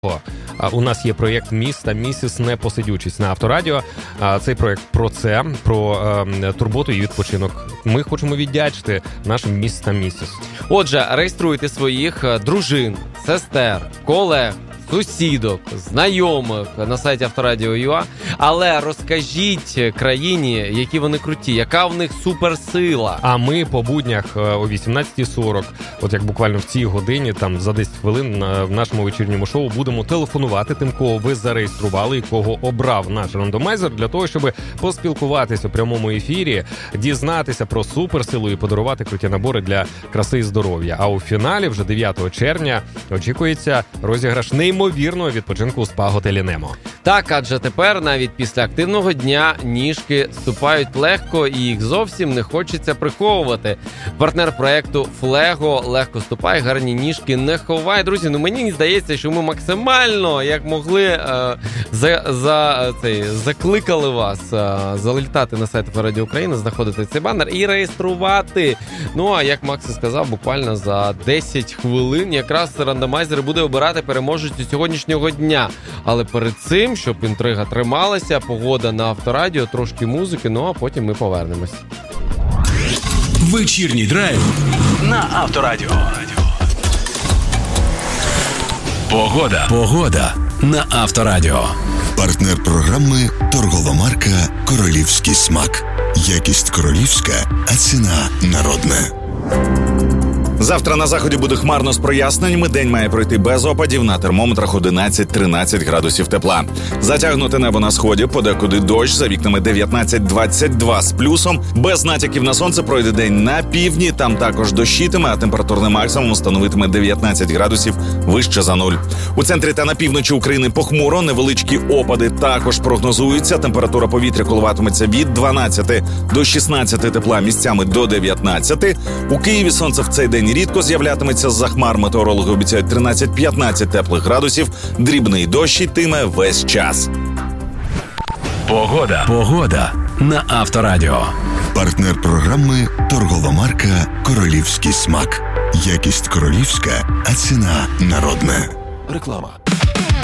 У нас є проєкт «Міс та місіс Непосидючість» на Авторадіо. Цей проєкт про це, про турботу і відпочинок. Ми хочемо віддячити нашим міс та місіс. Отже, реєструйте своїх дружин, сестер, колег, сусідок, знайомих на сайті Авторадіо.ua, але розкажіть країні, які вони круті, яка в них суперсила. А ми по буднях о 18:40, от як буквально в цій годині, там за 10 хвилин в нашому вечірньому шоу будемо телефонувати тим, кого ви зареєстрували і кого обрав наш рандомайзер, для того, щоб поспілкуватися у прямому ефірі, дізнатися про суперсилу і подарувати круті набори для краси і здоров'я. А у фіналі вже 9 червня очікується розіграш неймовірного відпочинку у спа-готелі «Немо». Так, адже тепер навіть після активного дня ніжки ступають легко і їх зовсім не хочеться приховувати. Партнер проєкту «Флего» легко ступай, гарні ніжки не ховай. Друзі, мені здається, що ми максимально, як могли, закликали вас залітати на сайт Авторадіо України, знаходити цей банер і реєструвати. Ну, а як Макс і сказав, буквально за 10 хвилин якраз рандомайзер буде обирати переможця сьогоднішнього дня. Але перед цим, щоб інтрига трималася, погода на Авторадіо, трошки музики, ну а потім ми повернемось. Вечірній драйв на Авторадіо. Погода на Авторадіо. Партнер програми торгова марка «Королівський смак». Якість королівська, а ціна народна. Завтра на заході буде хмарно з проясненнями. День має пройти без опадів. На термометрах 11-13 градусів тепла. Затягнуте небо на сході, подекуди дощ, за вікнами 19-22 з плюсом. Без натяків на сонце пройде день на півдні. Там також дощитиме, а температурний максимум становитиме 19 градусів вище за нуль. У центрі та на півночі України похмуро. Невеличкі опади також прогнозуються. Температура повітря коливатиметься від 12 до 16 тепла, місцями до 19. У Києві сонце в цей день рідко з'являтиметься з-за хмар. Метеорологи обіцяють 13-15 теплих градусів. Дрібний дощ йтиме весь час. Погода на Авторадіо. Партнер програми торгова марка «Королівський смак». Якість королівська, а ціна народна. Реклама.